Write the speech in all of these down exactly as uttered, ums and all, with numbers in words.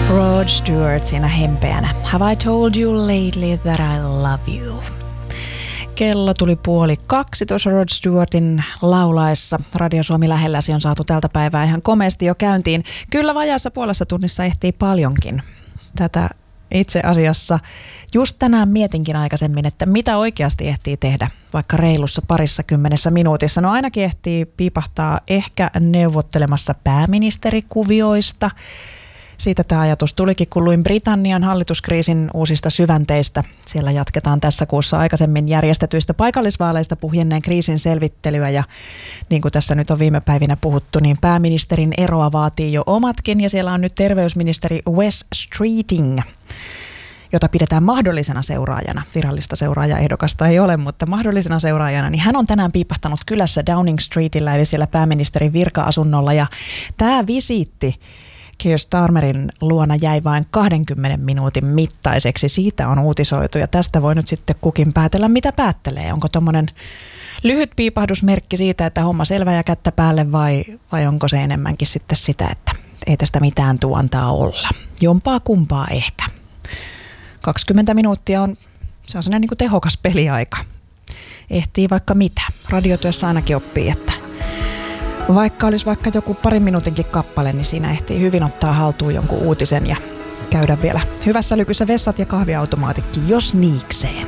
Rod Stewart siinä hempeänä. Have I told you lately that I love you? Kello tuli puoli kaksi tuossa Rod Stewartin laulaessa. Radio Suomi lähelläsi on saatu tältä päivää ihan komeasti jo käyntiin. Kyllä vajaassa puolessa tunnissa ehtii paljonkin. Tätä itse asiassa just tänään mietinkin aikaisemmin, että mitä oikeasti ehtii tehdä vaikka reilussa parissa kymmenessä minuutissa. No ainakin ehtii piipahtaa ehkä neuvottelemassa pääministerikuvioista. Siitä tämä ajatus tulikin, kun luin Britannian hallituskriisin uusista syvänteistä. Siellä jatketaan tässä kuussa aikaisemmin järjestetyistä paikallisvaaleista puhjenneen kriisin selvittelyä. Ja niin kuin tässä nyt on viime päivinä puhuttu, niin pääministerin eroa vaatii jo omatkin. Ja siellä on nyt terveysministeri Wes Streeting, jota pidetään mahdollisena seuraajana. Virallista seuraajaehdokasta ei ole, mutta mahdollisena seuraajana. Niin hän on tänään piipahtanut kylässä Downing Streetillä, eli siellä pääministerin virka-asunnolla. Ja tämä visiitti Keir Starmerin luona jäi vain kahdenkymmenen minuutin mittaiseksi. Siitä on uutisoitu ja tästä voi nyt sitten kukin päätellä, mitä päättelee. Onko tommonen lyhyt piipahdusmerkki siitä, että homma selvä ja kättä päälle vai, vai onko se enemmänkin sitten sitä, että ei tästä mitään tuu antaa olla. Jompaa kumpaa ehkä. kaksikymmentä minuuttia on, se on sellainen niin kuin tehokas peliaika. Ehtii vaikka mitä. Radiotyössä ainakin oppii, että vaikka olisi vaikka joku parin minuutinkin kappale, niin siinä ehtii hyvin ottaa haltuun jonkun uutisen ja käydä vielä hyvässä lykyssä vessat ja kahviautomaatitkin, jos niikseen.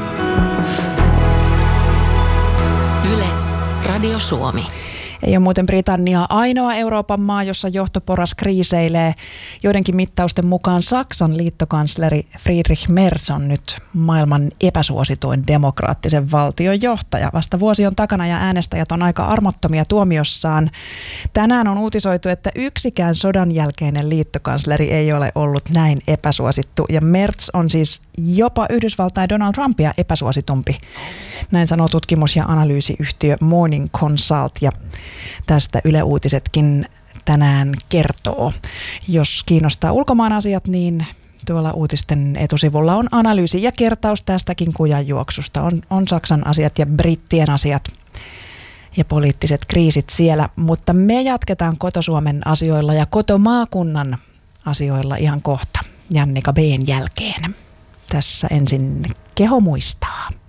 Yle, Radio Suomi. Ei ole muuten Britannia ainoa Euroopan maa, jossa johtoporas kriiseilee. Joidenkin mittausten mukaan Saksan liittokansleri Friedrich Merz on nyt maailman epäsuosituin demokraattisen valtion johtaja. Vasta vuosi on takana ja äänestäjät on aika armottomia tuomiossaan. Tänään on uutisoitu, että yksikään sodan jälkeinen liittokansleri ei ole ollut näin epäsuosittu. Ja Merz on siis jopa Yhdysvaltain Donald Trumpia epäsuositumpi. Näin sanoo tutkimus- ja analyysiyhtiö Morning Consult ja tästä Yle Uutisetkin tänään kertoo. Jos kiinnostaa ulkomaan asiat, niin tuolla uutisten etusivulla on analyysi ja kertaus tästäkin kujanjuoksusta. On, on Saksan asiat ja brittien asiat ja poliittiset kriisit siellä, mutta me jatketaan Koto-Suomen asioilla ja kotomaakunnan asioilla ihan kohta Jannika B:n jälkeen. Tässä ensin Keho muistaa.